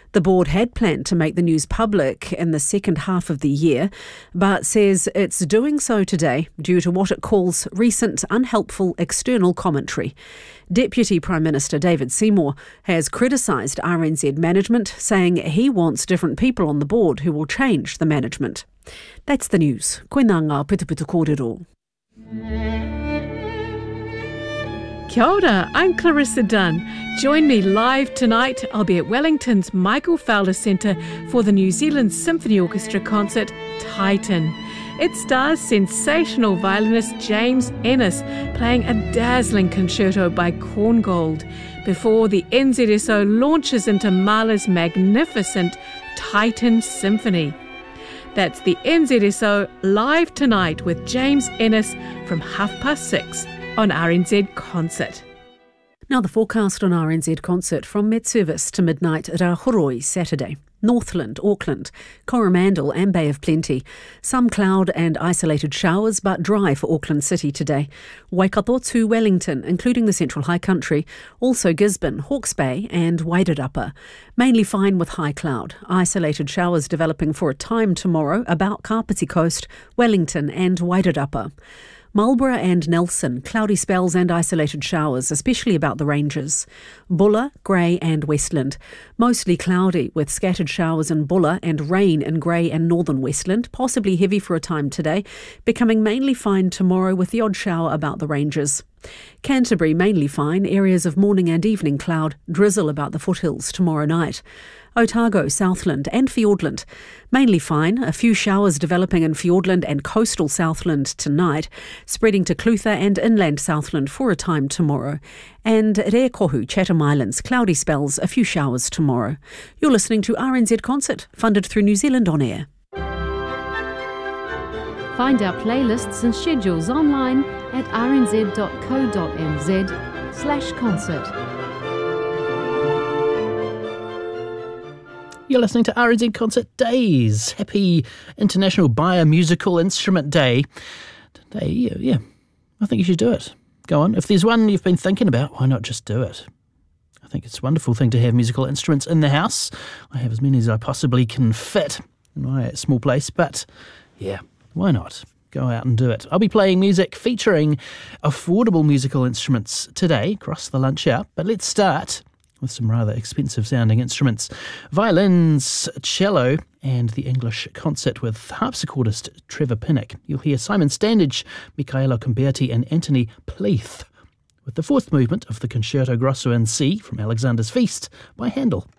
The board had planned to make the news public in the second half of the year, but says it's doing so today due to what it calls recent unhelpful external commentary. Deputy Prime Minister David Seymour has criticised RNZ management, saying he wants different people on the board who will change the management. That's the news. Koe nā ngā Pitupitu Kōrero. Kia ora, I'm Clarissa Dunn. Join me live tonight. I'll be at Wellington's Michael Fowler Centre for the New Zealand Symphony Orchestra concert, Titan. It stars sensational violinist James Ennis playing a dazzling concerto by Korngold before the NZSO launches into Mahler's magnificent Titan Symphony. That's the NZSO live tonight with James Ennis from 6:30 on RNZ Concert. Now the forecast on RNZ Concert from mid-service to midnight at Ahoroi Saturday. Northland, Auckland, Coromandel and Bay of Plenty. Some cloud and isolated showers, but dry for Auckland City today. Waikato to Wellington, including the Central High Country. Also Gisborne, Hawke's Bay and Wairarapa. Mainly fine with high cloud. Isolated showers developing for a time tomorrow about Kapiti Coast, Wellington and Wairarapa. Marlborough and Nelson, cloudy spells and isolated showers, especially about the ranges. Bulla, Grey and Westland. Mostly cloudy with scattered showers in Bulla and rain in Grey and northern Westland, possibly heavy for a time today, becoming mainly fine tomorrow with the odd shower about the ranges. Canterbury mainly fine, areas of morning and evening cloud, drizzle about the foothills tomorrow night. Otago, Southland and Fiordland. Mainly fine, a few showers developing in Fiordland and coastal Southland tonight, spreading to Clutha and inland Southland for a time tomorrow. And Rekohu, Chatham Islands, cloudy spells, a few showers tomorrow. You're listening to RNZ Concert, funded through New Zealand On Air. Find our playlists and schedules online at rnz.co.nz/concert. You're listening to RNZ Concert Days. Happy International Biomusical Instrument Day. Today, yeah, I think you should do it. Go on. If there's one you've been thinking about, why not just do it? I think it's a wonderful thing to have musical instruments in the house. I have as many as I possibly can fit in my small place, but yeah, why not? Go out and do it. I'll be playing music featuring affordable musical instruments today across the lunch hour, but let's start with some rather expensive sounding instruments. Violins, cello and the English concert with harpsichordist Trevor Pinnock. You'll hear Simon Standage, Michaela Comberti and Anthony Pleath with the fourth movement of the Concerto Grosso in C from Alexander's Feast by Handel.